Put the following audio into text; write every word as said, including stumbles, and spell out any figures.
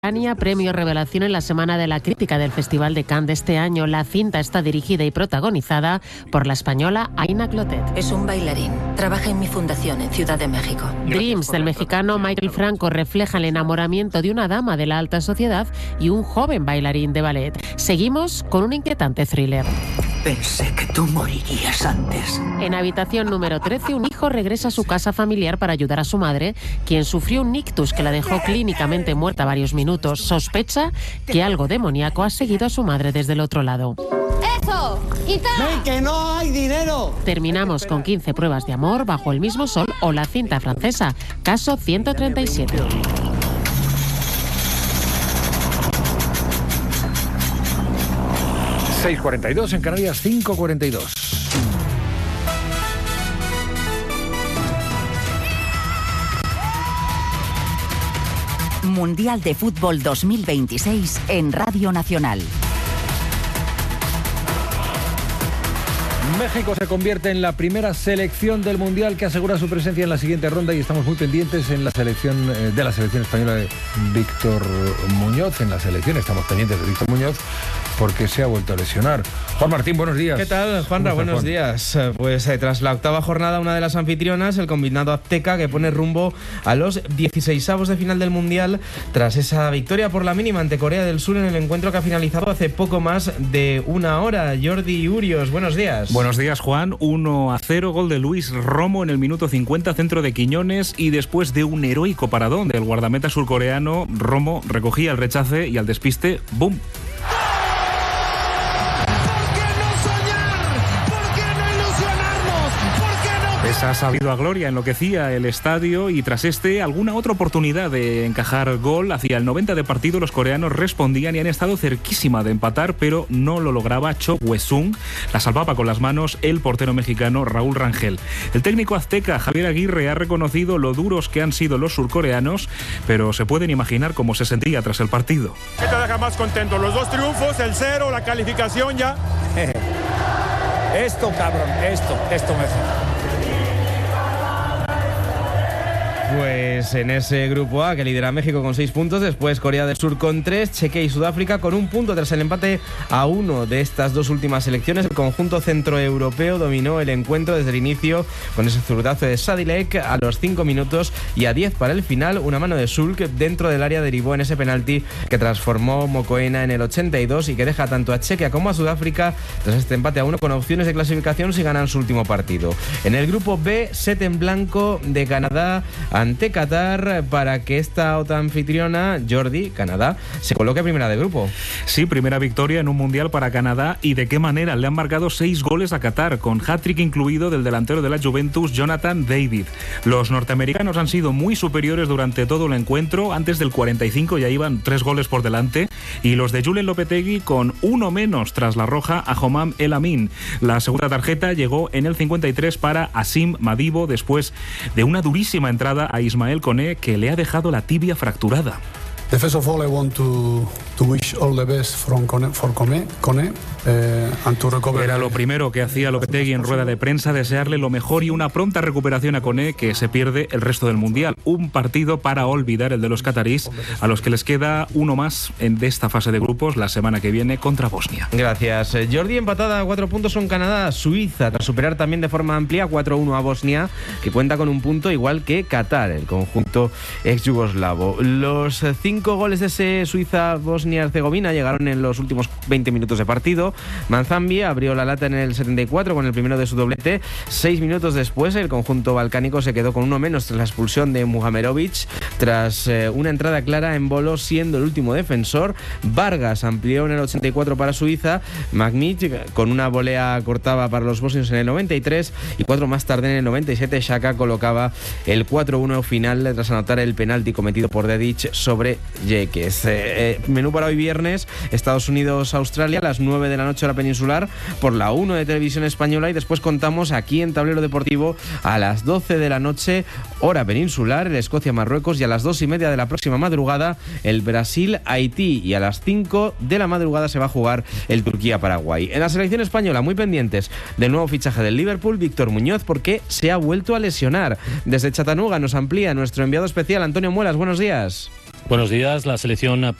Premio Revelación en la Semana de la Crítica del Festival de Cannes de este año. La cinta está dirigida y protagonizada por la española Aina Clotet. Es un bailarín. Trabaja en mi fundación en Ciudad de México. Dreams, del mexicano Michael Franco, refleja el enamoramiento de una dama de la alta sociedad y un joven bailarín de ballet. Seguimos con un inquietante thriller. Pensé que tú morirías antes. En habitación número trece, un hijo regresa a su casa familiar para ayudar a su madre, quien sufrió un ictus que la dejó clínicamente muerta varios minutos. Sospecha que algo demoníaco ha seguido a su madre desde el otro lado. ¡Eso! ¡Quita! ¡Ven, que no hay dinero! Terminamos con quince pruebas de amor, Bajo el mismo sol o la cinta francesa, Caso ciento treinta y siete. seis cuarenta y dos en Canarias, cinco cuarenta y dos. Mundial de Fútbol dos mil veintiséis en Radio Nacional. México se convierte en la primera selección del Mundial que asegura su presencia en la siguiente ronda y estamos muy pendientes en la selección eh, de la selección española de Víctor Muñoz. En la selección estamos pendientes de Víctor Muñoz porque se ha vuelto a lesionar. Juan Martín, buenos días. ¿Qué tal, Juanra? Buenos Juan? días. Pues eh, tras la octava jornada, una de las anfitrionas, el combinado azteca, que pone rumbo a los dieciseisavos de final del Mundial tras esa victoria por la mínima ante Corea del Sur en el encuentro que ha finalizado hace poco más de una hora. Jordi Urios, buenos días. Buenos días, Juan. uno a cero, gol de Luis Romo en el minuto cincuenta, centro de Quiñones, y después de un heroico paradón del guardameta surcoreano, Romo recogía el rechace y al despiste, ¡bum! Ha sabido a gloria, enloquecía el estadio y tras este, alguna otra oportunidad de encajar gol. Hacia el noventa de partido los coreanos respondían y han estado cerquísima de empatar, pero no lo lograba Cho Hue-sung. La salvaba con las manos el portero mexicano Raúl Rangel. El técnico azteca Javier Aguirre ha reconocido lo duros que han sido los surcoreanos, pero se pueden imaginar cómo se sentía tras el partido. ¿Qué te deja más contento? ¿Los dos triunfos, el cero, la calificación ya? Esto, cabrón, esto, esto me... Pues en ese grupo A que lidera México con seis puntos, después Corea del Sur con tres, Chequia y Sudáfrica con un punto tras el empate a uno de estas dos últimas selecciones. El conjunto centroeuropeo dominó el encuentro desde el inicio con ese zurdazo de Sadilek a los cinco minutos y a diez para el final. Una mano de Sulk dentro del área derivó en ese penalti que transformó Mokoena en el ochenta y dos y que deja tanto a Chequia como a Sudáfrica tras este empate a uno con opciones de clasificación si ganan su último partido. En el grupo B, set en blanco de Canadá ante Qatar para que esta otra anfitriona, Jordi, Canadá, se coloque primera de grupo. Sí, primera victoria en un Mundial para Canadá, y de qué manera. Le han marcado seis goles a Qatar, con hat-trick incluido del delantero de la Juventus, Jonathan David. Los norteamericanos han sido muy superiores durante todo el encuentro. Antes del cuarenta y cinco ya iban tres goles por delante, y los de Julen Lopetegui con uno menos tras la roja a Homam El Amin. La segunda tarjeta llegó en el cincuenta y tres para Asim Madibo, después de una durísima entrada a Ismael Koné, que le ha dejado la tibia fracturada. First of all, I want to to wish all the best from Koné, for Koné, Koné eh, and to recover. Era lo primero que hacía Lopetegui en rueda de prensa, desearle lo mejor y una pronta recuperación a Koné, que se pierde el resto del Mundial. Un partido para olvidar, el de los catarís, a los que les queda uno más en de esta fase de grupos la semana que viene contra Bosnia. Gracias, Jordi. Empatada a cuatro puntos con Canadá, Suiza, tras superar también de forma amplia cuatro uno a Bosnia, que cuenta con un punto igual que Qatar, el conjunto ex yugoslavo. Los cinco goles de ese Suiza-Bosnia-Herzegovina llegaron en los últimos veinte minutos de partido. Manzambi abrió la lata en el setenta y cuatro con el primero de su doblete. Seis minutos después, el conjunto balcánico se quedó con uno menos tras la expulsión de Muhamerovic, tras eh, una entrada clara en Bolo, siendo el último defensor. Vargas amplió en el ochenta y cuatro para Suiza. Magmic con una volea cortaba para los bosnios en el noventa y tres, y cuatro más tarde, en el noventa y siete, Xhaka colocaba el cuatro uno final tras anotar el penalti cometido por Dedic sobre Jeques. Eh, eh, menú para hoy viernes: Estados Unidos-Australia a las nueve de la noche hora peninsular por la uno de Televisión Española, y después contamos aquí en Tablero Deportivo a las doce de la noche hora peninsular el Escocia-Marruecos, y a las dos y media de la próxima madrugada el Brasil-Haití, y a las cinco de la madrugada se va a jugar el Turquía-Paraguay. En la selección española, muy pendientes del nuevo fichaje del Liverpool, Víctor Muñoz, porque se ha vuelto a lesionar. Desde Chattanooga nos amplía nuestro enviado especial Antonio Muelas. Buenos días. Buenos días. La selección